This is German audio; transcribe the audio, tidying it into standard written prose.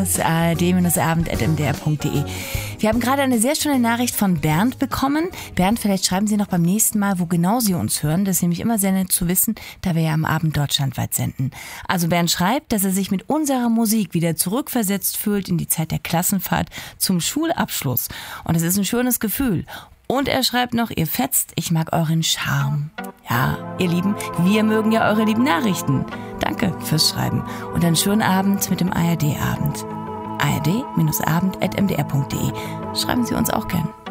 ard-abend@mdr.de. Wir haben gerade eine sehr schöne Nachricht von Bernd bekommen. Bernd, vielleicht schreiben Sie noch beim nächsten Mal, wo genau Sie uns hören. Das ist nämlich immer sehr nett zu wissen, da wir ja am Abend deutschlandweit senden. Also Bernd schreibt, dass er sich mit unserer Musik wieder zurückversetzt fühlt in die Zeit der Klassenfahrt zum Schulabschluss. Und es ist ein schönes Gefühl. Und er schreibt noch, ihr fetzt, ich mag euren Charme. Ja, ihr Lieben, wir mögen ja eure lieben Nachrichten. Danke fürs Schreiben und einen schönen Abend mit dem ARD-Abend. ard-abend@mdr.de. Schreiben Sie uns auch gern.